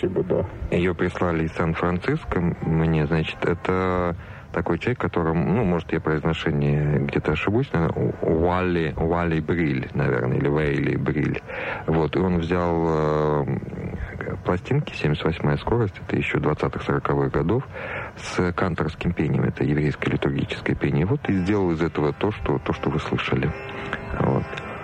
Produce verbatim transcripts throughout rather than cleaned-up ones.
вроде бы, да. Ее прислали из Сан-Франциско мне, значит, это такой человек, которым, ну, может, я произношение где-то ошибусь, наверное, Уалли, Уалли Бриль, наверное, или Вейли Бриль. Вот, и он взял э, пластинки, семьдесят восьмая скорость, это еще двадцатых-сороковых годов, с канторским пением, это еврейское литургическое пение. Вот, и сделал из этого то, что, то, что вы слышали. Вот.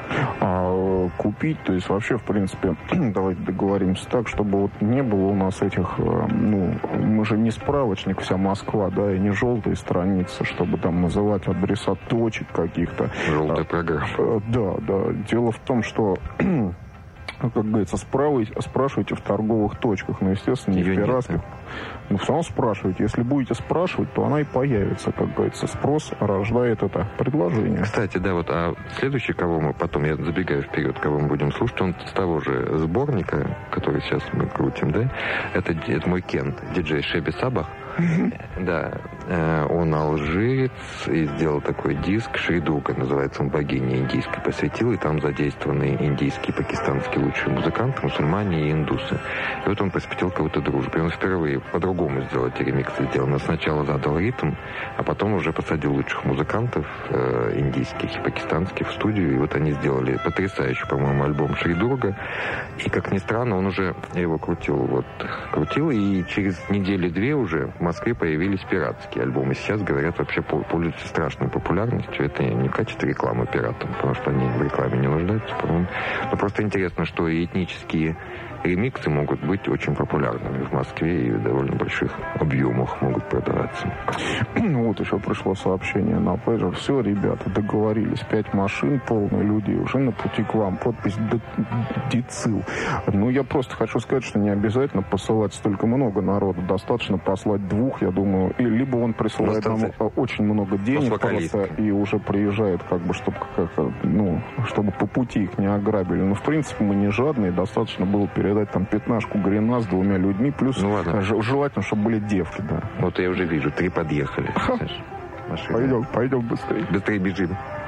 А купить, то есть вообще, в принципе, давайте договоримся так, чтобы вот не было у нас этих, ну, мы же не справочник вся Москва, да, и не желтые страницы, чтобы там называть адреса точек каких-то. Желтая программа. Да, да. Дело в том, что, как говорится, спрашивайте в торговых точках, но, естественно, не в пиратских. Ну, все равно спрашивайте. Если будете спрашивать, то она и появится, как говорится. Спрос рождает это предложение. Кстати, да, вот, а следующий, кого мы потом, я забегаю вперед, кого мы будем слушать, он с того же сборника, который сейчас мы крутим, да, это, это мой Кент, диджей Шеби Сабах. Mm-hmm. Да, он алжирец и сделал такой диск, Шридурга называется, он богине индийской посвятил, и там задействованы индийские, пакистанские лучшие музыканты, мусульмане и индусы. И вот он посвятил кого-то дружбе. Он впервые по-другому сделал эти ремиксы, сделал. Он сначала задал ритм, а потом уже посадил лучших музыкантов э, индийских и пакистанских в студию, и вот они сделали потрясающий, по-моему, альбом Шридурга. И, как ни странно, он уже, я его крутил, вот, крутил, и через недели-две уже в Москве появились пиратские альбомы. Сейчас, говорят, вообще пользуются страшной популярностью. Это не в качестве рекламы пиратам, потому что они в рекламе не нуждаются, по-моему. Но просто интересно, что и этнические ремиксы могут быть очень популярными в Москве и в довольно больших объемах могут продаваться. Вот еще пришло сообщение на пейджер. Все, ребята, договорились. Пять машин, полные людей уже на пути к вам. Подпись Дицил. Ну, я просто хочу сказать, что не обязательно посылать столько много народу. Достаточно послать двух, я думаю. И либо он присылает нам очень много денег просто и уже приезжает, как бы, чтобы, как, ну, чтобы по пути их не ограбили. Но, в принципе, мы не жадные. Достаточно было передать дать там пятнашку грина с двумя людьми, плюс ну, желательно, чтобы были девки, да. Вот я уже вижу, три подъехали. Пойдем, пойдем быстрее. Быстрее бежим.